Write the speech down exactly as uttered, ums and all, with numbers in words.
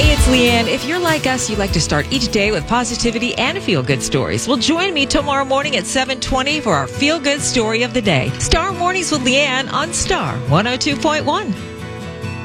Hey, it's Leanne. If you're like us, you like to start each day with positivity and feel-good stories. Well, join me tomorrow morning at seven twenty for our feel-good story of the day. Star Mornings with Leanne on Star one oh two point one.